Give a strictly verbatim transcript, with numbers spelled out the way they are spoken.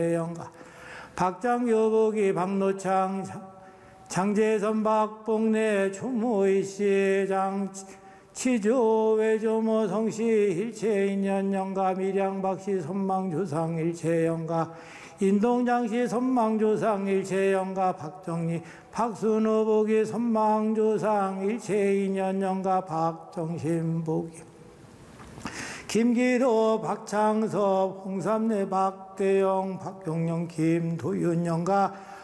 영가 박장여복이 박노창 장재선 박봉래 추모이씨 장 치조 외조모 성씨 일체인연 영가 밀양박씨 선망조상 일체영가 인동장씨 선망조상 일체영가 박정리 박순호복이 선망조상 일체인연 영가 박정신복이 김기도 박창섭 홍삼래 박대영 박경영 김도윤 영가